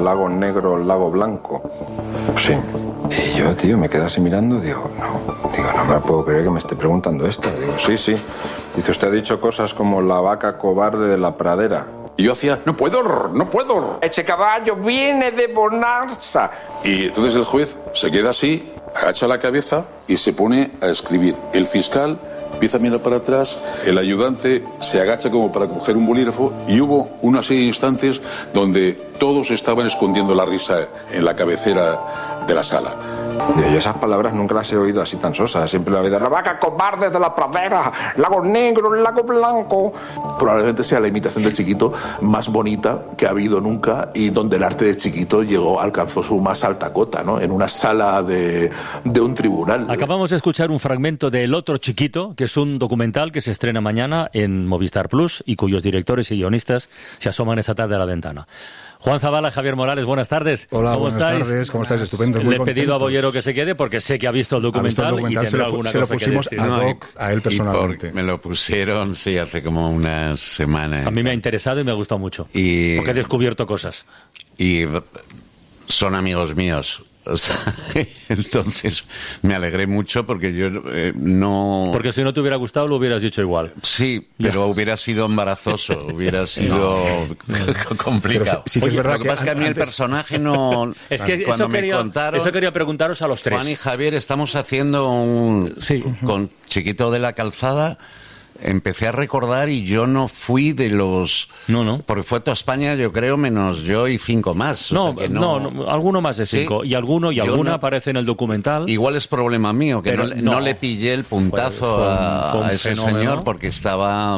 el lago negro, el lago blanco. Sí. Y yo, tío, me quedé así mirando, digo, no me puedo creer que me esté preguntando esto. Digo, sí. Dice, usted ha dicho cosas como la vaca cobarde de la pradera. Y yo hacía, no puedo. Ese caballo viene de Bonanza. Y entonces el juez se queda así, agacha la cabeza y se pone a escribir. El fiscal empieza a mirar para atrás, el ayudante se agacha como para coger un bolígrafo y hubo una serie de instantes donde todos estaban escondiendo la risa en la cabecera de la sala. Yo esas palabras nunca las he oído así tan sosas. Siempre la he oído, la vaca cobarde de la pradera, lago negro, lago blanco. Probablemente sea la imitación de Chiquito más bonita que ha habido nunca y donde el arte de Chiquito alcanzó su más alta cota, ¿no? En una sala de un tribunal. Acabamos de escuchar un fragmento de El otro Chiquito, que es un documental que se estrena mañana en Movistar Plus y cuyos directores y guionistas se asoman esta tarde a la ventana. Juan Zabala, Javier Morales, buenas tardes. Hola, ¿Cómo buenas estáis? tardes, ¿cómo estáis? Estupendo, Le he pedido a Bollero que se quede porque sé que ha visto el documental, y tendrá alguna cosa que decir. Se lo pusimos ad hoc a él personalmente. Me lo pusieron, sí, hace como unas semanas. A mí me ha interesado y me ha gustado mucho, porque he descubierto cosas. Y son amigos míos. O sea, entonces me alegré mucho porque yo no... Porque si no te hubiera gustado lo hubieras dicho igual. Sí, pero hubiera sido embarazoso, hubiera sido complicado. Sí que es verdad lo que pasa es que a mí el personaje no... Es que cuando eso contaron, quería preguntaros a los tres. Juan y Javier, estamos haciendo con Chiquito de la Calzada. Empecé a recordar y yo no fui de los... No. Porque fue toda España, yo creo, menos yo y 5 más. No, alguno más de 5. ¿Sí? Y alguna aparece en el documental. Igual es problema mío, que no le pillé el puntazo a ese señor porque estaba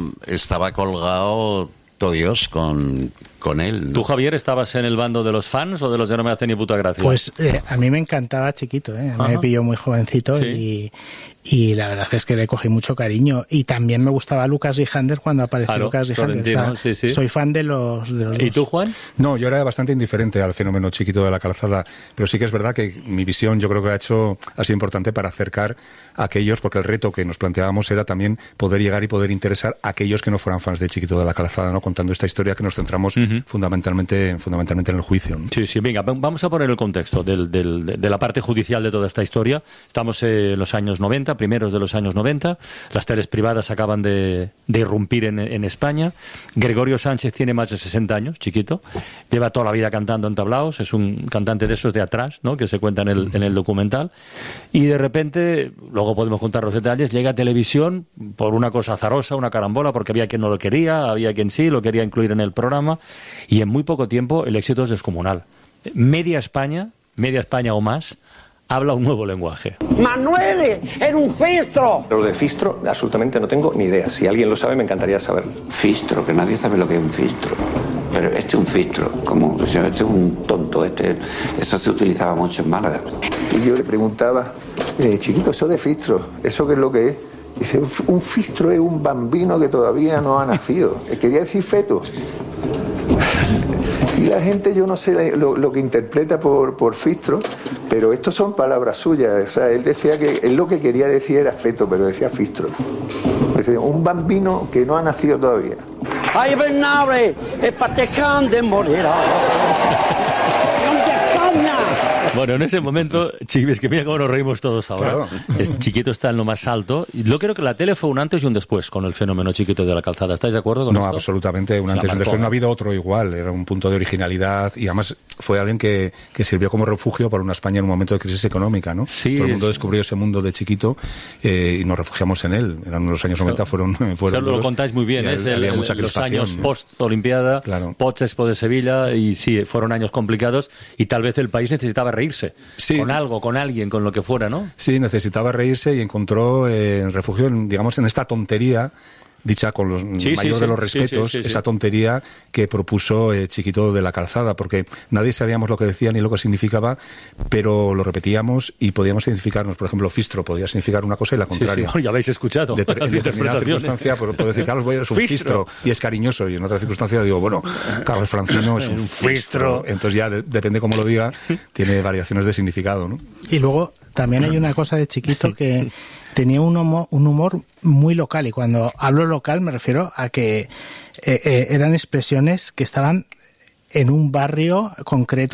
colgado todo Dios con él, ¿no? ¿Tú, Javier, estabas en el bando de los fans o de los que no me hacen ni puta gracia? Pues a mí me encantaba Chiquito, me pilló muy jovencito. ¿Sí? Y la verdad es que le cogí mucho cariño. Y también me gustaba Lucas Rijander cuando apareció Lucas Rijander. O sea, sí. Soy fan de los ¿Y tú, Juan? No, yo era bastante indiferente al fenómeno Chiquito de la Calzada, pero sí que es verdad que mi visión yo creo que ha sido importante para acercar a aquellos, porque el reto que nos planteábamos era también poder llegar y poder interesar a aquellos que no fueran fans de Chiquito de la Calzada, ¿no? Contando esta historia que nos centramos fundamentalmente en el juicio, ¿no? Sí, venga, vamos a poner el contexto de la parte judicial de toda esta historia. Estamos en los años 90, primeros de los años 90, las teles privadas acaban de irrumpir en España. Gregorio Sánchez tiene más de 60 años, Chiquito, lleva toda la vida cantando en tablaos, es un cantante de esos de atrás, ¿no?, que se cuenta en el documental, y de repente, luego podemos contar los detalles, llega a televisión por una cosa azarosa, una carambola, porque había quien no lo quería, había quien sí, lo quería incluir en el programa, y en muy poco tiempo el éxito es descomunal. Media España o más habla un nuevo lenguaje. Manuel, era un fistro. Lo de fistro, absolutamente no tengo ni idea. Si alguien lo sabe, me encantaría saberlo. Fistro, que nadie sabe lo que es un fistro. Pero este es un fistro, como este es un tonto. Eso se utilizaba mucho en Málaga. Y yo le preguntaba, Chiquito, ¿eso de fistro? ¿Eso qué es lo que es? Dice, un fistro es un bambino que todavía no ha nacido. Quería decir feto. Y la gente, yo no sé lo que interpreta por fistro, pero estos son palabras suyas. O sea, él decía que él lo que quería decir era feto, pero decía fistro. Decía, un bambino que no ha nacido todavía. ¡Ay, Bernabe! ¡Es patecán de Morera! Bueno, en ese momento, es que mira cómo nos reímos todos ahora. Claro. Chiquito está en lo más alto. Yo creo que la tele fue un antes y un después con el fenómeno Chiquito de la Calzada. ¿Estáis de acuerdo con esto? No, absolutamente. Un antes y un después. No ha habido otro igual. Era un punto de originalidad y además fue alguien que sirvió como refugio para una España en un momento de crisis económica, ¿no? Sí, todo el mundo descubrió ese mundo de Chiquito y nos refugiamos en él. Eran los años 90, fueron lo contáis muy bien. Es los años post-Olimpiada, claro. Post-Expo de Sevilla, y sí, fueron años complicados y tal vez el país necesitaba reírse. Sí. Con algo, con alguien, con lo que fuera, ¿no? Sí, necesitaba reírse y encontró refugio, digamos, en esta tontería, dicha con los mayor de los respetos, esa tontería que propuso Chiquito de la Calzada, porque nadie sabíamos lo que decía ni lo que significaba, pero lo repetíamos y podíamos identificarnos. Por ejemplo, fistro podía significar una cosa y la contraria. Ya habéis escuchado. En determinada circunstancia puedo decir, Carlos Boyer es un fistro y es cariñoso, y en otra circunstancia digo, bueno, Carlos Francino es un fistro. Entonces ya depende cómo lo diga, tiene variaciones de significado, ¿no? Y luego también hay una cosa de Chiquito que tenía un humor muy local, y cuando hablo local me refiero a que eran expresiones que estaban en un barrio concreto